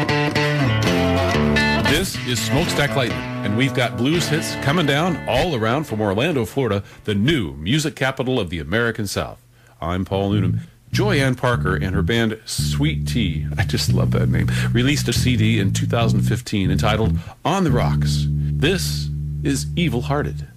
This is Smokestack Lightning, and we've got blues hits coming down all around from Orlando, Florida, the new music capital of the American South. I'm Paul Noonan. Joy Ann Parker and her band Sweet Tea, I just love that name, released a CD in 2015 entitled On the Rocks. This is Evil Hearted.